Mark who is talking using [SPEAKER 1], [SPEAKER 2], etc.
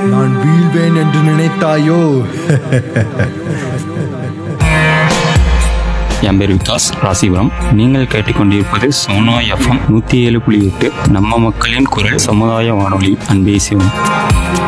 [SPEAKER 1] நான் வீழ்வேன் என்று நினைத்தாயோ?
[SPEAKER 2] என் பேர் விகாஸ், ராசிபுரம். நீங்கள் கேட்டுக்கொண்டிருப்பது சோனா எஃப்எம் 107.8, நம்ம மக்களின் குரல், சமுதாய வானொலி. அன்பே சிவம்.